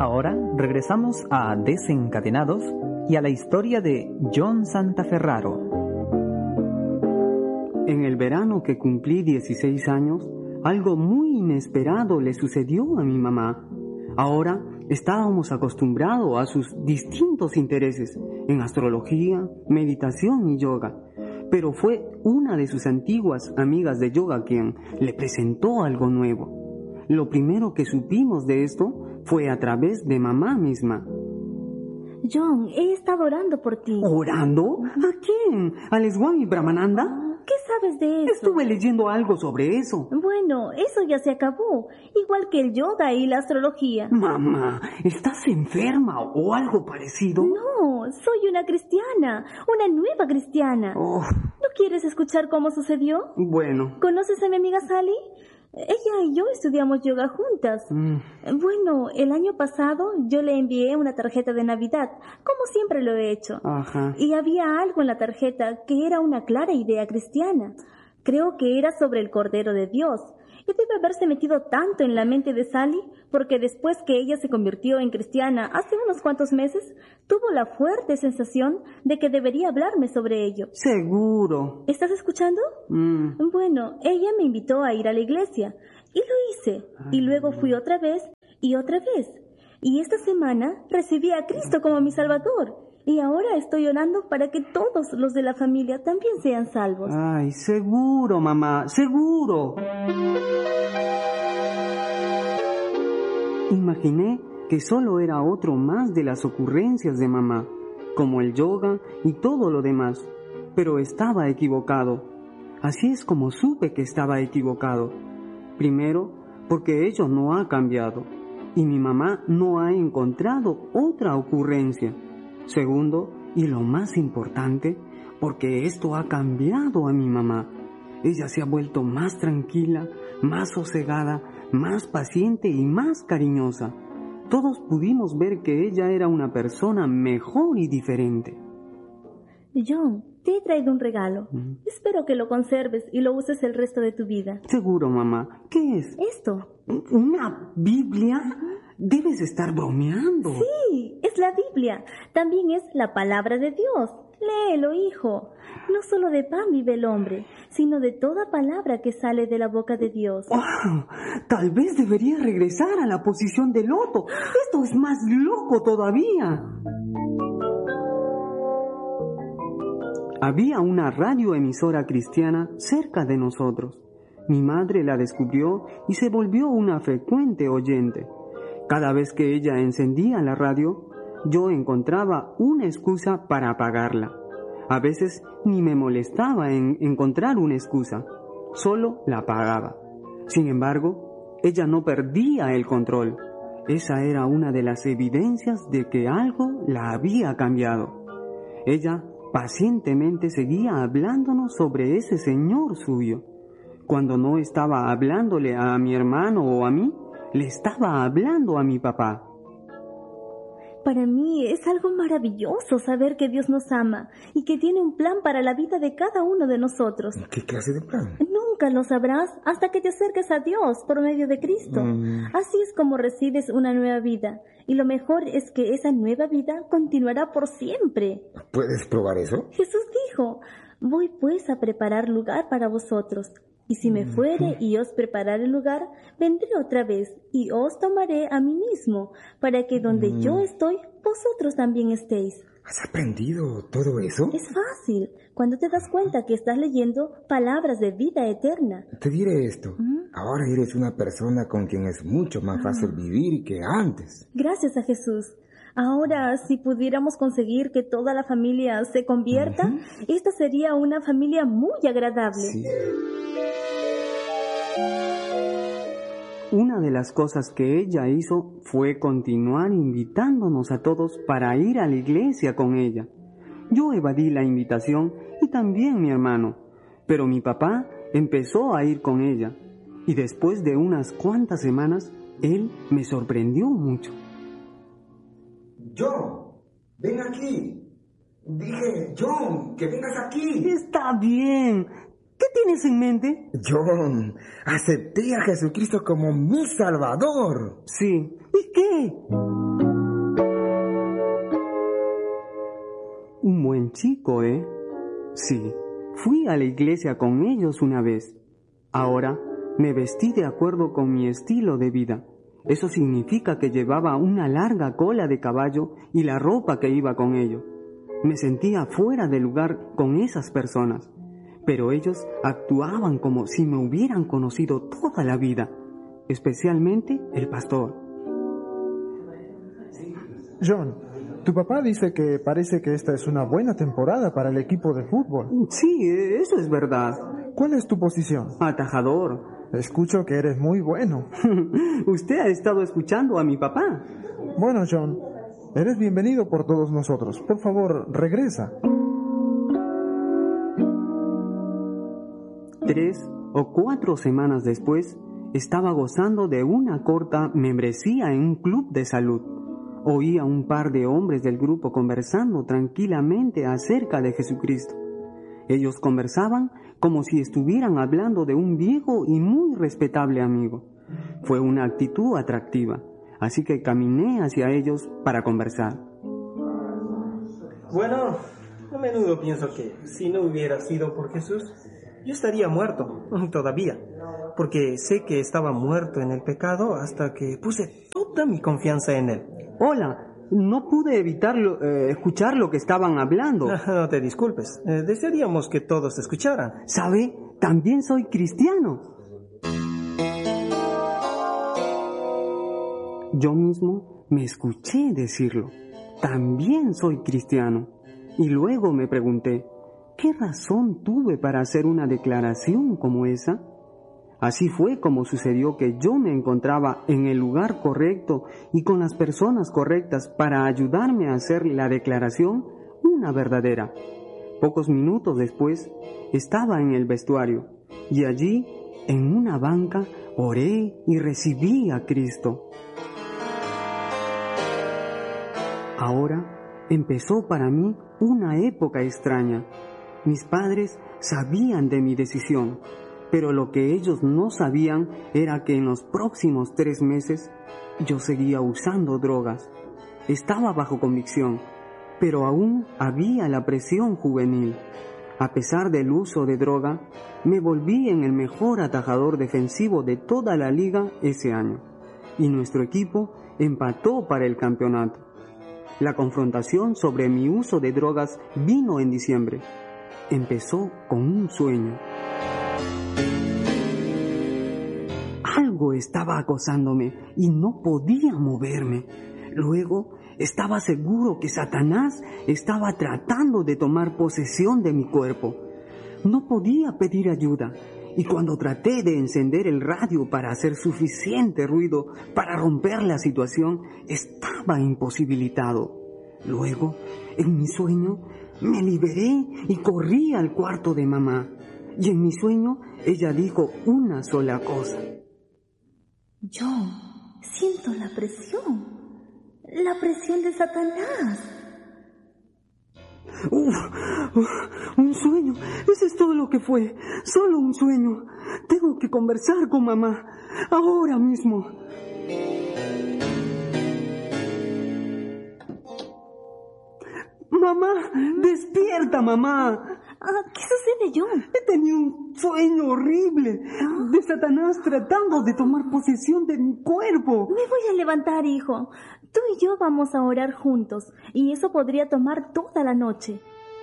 Ahora regresamos a Desencadenados y a la historia de John Santaferraro. En el verano que cumplí 16 años, algo muy inesperado le sucedió a mi mamá. Ahora estábamos acostumbrados a sus distintos intereses en astrología, meditación y yoga, pero fue una de sus antiguas amigas de yoga quien le presentó algo nuevo. Lo primero que supimos de esto fue a través de mamá misma. John, he estado orando por ti. ¿Orando? ¿A quién? ¿Al Swami Brahmananda? ¿Qué sabes de eso? Estuve leyendo algo sobre eso. Bueno, eso ya se acabó, igual que el yoga y la astrología. Mamá, ¿estás enferma o algo parecido? No, soy una cristiana, una nueva cristiana. Oh. ¿No quieres escuchar cómo sucedió? Bueno. ¿Conoces a mi amiga Sally? Ella y yo estudiamos yoga juntas. Bueno, el año pasado yo le envié una tarjeta de Navidad, como siempre lo he hecho. Ajá. Y había algo en la tarjeta que era una clara idea cristiana. Creo que era sobre el Cordero de Dios. Y debe haberse metido tanto en la mente de Sally, porque después que ella se convirtió en cristiana hace unos cuantos meses, tuvo la fuerte sensación de que debería hablarme sobre ello. Seguro. ¿Estás escuchando? Bueno, ella me invitó a ir a la iglesia, y lo hice, y luego fui otra vez, y otra vez. Y esta semana recibí a Cristo como mi Salvador. Y ahora estoy orando para que todos los de la familia también sean salvos. Ay, seguro, mamá, seguro. Imaginé que solo era otro más de las ocurrencias de mamá, como el yoga y todo lo demás, pero estaba equivocado. Así es como supe que estaba equivocado. Primero, porque ello no ha cambiado, y mi mamá no ha encontrado otra ocurrencia. Segundo, y lo más importante, porque esto ha cambiado a mi mamá. Ella se ha vuelto más tranquila, más sosegada, más paciente y más cariñosa. Todos pudimos ver que ella era una persona mejor y diferente. John, te he traído un regalo. Espero que lo conserves y lo uses el resto de tu vida. Seguro, mamá. ¿Qué es? Esto. ¿Una Biblia? Debes estar bromeando. Sí, es la Biblia. También es la palabra de Dios. Léelo, hijo. No solo de pan vive el hombre, sino de toda palabra que sale de la boca de Dios. ¡Wow! Tal vez debería regresar a la posición de loto. Esto es más loco todavía. Había una radioemisora cristiana cerca de nosotros. Mi madre la descubrió y se volvió una frecuente oyente. Cada vez que ella encendía la radio, yo encontraba una excusa para apagarla. A veces ni me molestaba en encontrar una excusa, solo la apagaba. Sin embargo, ella no perdía el control. Esa era una de las evidencias de que algo la había cambiado. Ella pacientemente seguía hablándonos sobre ese Señor suyo. Cuando no estaba hablándole a mi hermano o a mí, le estaba hablando a mi papá. Para mí es algo maravilloso saber que Dios nos ama y que tiene un plan para la vida de cada uno de nosotros. ¿Qué clase de plan? Nunca lo sabrás hasta que te acerques a Dios por medio de Cristo. Así es como recibes una nueva vida. Y lo mejor es que esa nueva vida continuará por siempre. ¿Puedes probar eso? Jesús dijo, voy pues a preparar lugar para vosotros. Y si me fuere y os preparare el lugar, vendré otra vez y os tomaré a mí mismo, para que donde yo estoy, vosotros también estéis. ¿Has aprendido todo eso? Es fácil, cuando te das cuenta que estás leyendo palabras de vida eterna. Te diré esto, ahora eres una persona con quien es mucho más fácil vivir que antes. Gracias a Jesús. Ahora, si pudiéramos conseguir que toda la familia se convierta, esta sería una familia muy agradable. Sí. Una de las cosas que ella hizo fue continuar invitándonos a todos para ir a la iglesia con ella. Yo evadí la invitación y también mi hermano, pero mi papá empezó a ir con ella y después de unas cuantas semanas, él me sorprendió mucho. John, ven aquí. Dije, John, que vengas aquí. Está bien. ¿Qué tienes en mente? John, acepté a Jesucristo como mi Salvador. Sí. ¿Y qué? buen chico, ¿eh? Sí, fui a la iglesia con ellos una vez. Ahora me vestí de acuerdo con mi estilo de vida. Eso significa que llevaba una larga cola de caballo y la ropa que iba con ello. Me sentía fuera de lugar con esas personas, pero ellos actuaban como si me hubieran conocido toda la vida, especialmente el pastor. John, tu papá dice que parece que esta es una buena temporada para el equipo de fútbol. Sí, eso es verdad. ¿Cuál es tu posición? Atajador. Escucho que eres muy bueno. Usted ha estado escuchando a mi papá. Bueno, John, eres bienvenido por todos nosotros. Por favor, regresa. 3 o 4 semanas después, estaba gozando de una corta membresía en un club de salud. Oí a un par de hombres del grupo conversando tranquilamente acerca de Jesucristo. Ellos conversaban como si estuvieran hablando de un viejo y muy respetable amigo. Fue una actitud atractiva, así que caminé hacia ellos para conversar. Bueno, a menudo pienso que si no hubiera sido por Jesús, yo estaría muerto todavía, porque sé que estaba muerto en el pecado hasta que puse toda mi confianza en Él. Hola, no pude evitar escuchar lo que estaban hablando. No te disculpes, desearíamos que todos te escucharan. ¿Sabe? También soy cristiano. Yo mismo me escuché decirlo. También soy cristiano. Y luego me pregunté, ¿qué razón tuve para hacer una declaración como esa? Así fue como sucedió que yo me encontraba en el lugar correcto y con las personas correctas para ayudarme a hacer la declaración una verdadera. Pocos minutos después, estaba en el vestuario y allí, en una banca, oré y recibí a Cristo. Ahora empezó para mí una época extraña. Mis padres sabían de mi decisión, pero lo que ellos no sabían era que en los próximos 3 meses yo seguía usando drogas. Estaba bajo convicción, pero aún había la presión juvenil. A pesar del uso de droga, me volví en el mejor atajador defensivo de toda la liga ese año, y nuestro equipo empató para el campeonato. La confrontación sobre mi uso de drogas vino en diciembre. Empezó con un sueño. Algo estaba acosándome y no podía moverme. Luego estaba seguro que Satanás estaba tratando de tomar posesión de mi cuerpo. No podía pedir ayuda y cuando traté de encender el radio para hacer suficiente ruido para romper la situación, estaba imposibilitado. Luego, en mi sueño, me liberé y corrí al cuarto de mamá. Y en mi sueño, ella dijo una sola cosa. John, siento la presión de Satanás. Un sueño, eso es todo lo que fue, solo un sueño. Tengo que conversar con mamá, ahora mismo. Mamá, despierta, mamá. ¿Qué sucede, John? He tenido un sueño horrible de Satanás tratando de tomar posesión de mi cuerpo. Me voy a levantar, hijo. Tú y yo vamos a orar juntos, y eso podría tomar toda la noche.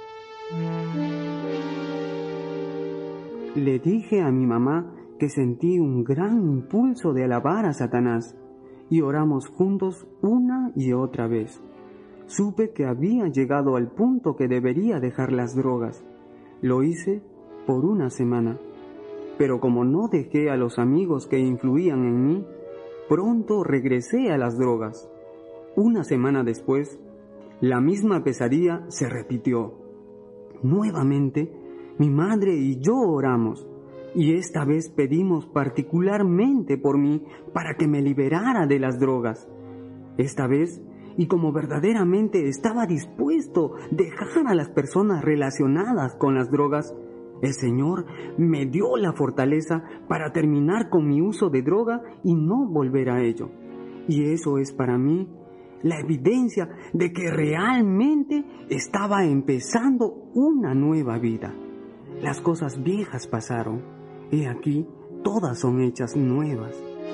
Le dije a mi mamá que sentí un gran impulso de alabar a Satanás, y oramos juntos una y otra vez. Supe que había llegado al punto que debería dejar las drogas. Lo hice por una semana, pero como no dejé a los amigos que influían en mí, pronto regresé a las drogas. Una semana después, la misma pesadilla se repitió. Nuevamente, mi madre y yo oramos, y esta vez pedimos particularmente por mí para que me liberara de las drogas. Esta vez, y como verdaderamente estaba dispuesto a dejar a las personas relacionadas con las drogas, el Señor me dio la fortaleza para terminar con mi uso de droga y no volver a ello. Y eso es para mí la evidencia de que realmente estaba empezando una nueva vida. Las cosas viejas pasaron, y aquí todas son hechas nuevas.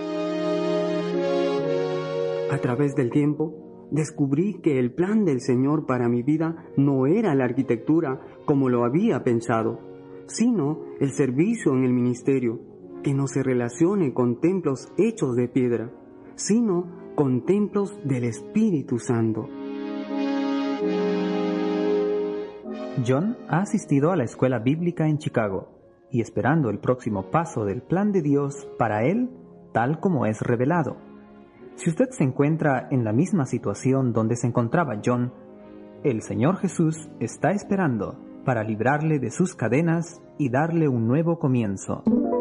A través del tiempo, descubrí que el plan del Señor para mi vida no era la arquitectura como lo había pensado, sino el servicio en el ministerio, que no se relacione con templos hechos de piedra, sino con templos del Espíritu Santo. John ha asistido a la escuela bíblica en Chicago y esperando el próximo paso del plan de Dios para él, tal como es revelado. Si usted se encuentra en la misma situación donde se encontraba John, el Señor Jesús está esperando para librarle de sus cadenas y darle un nuevo comienzo.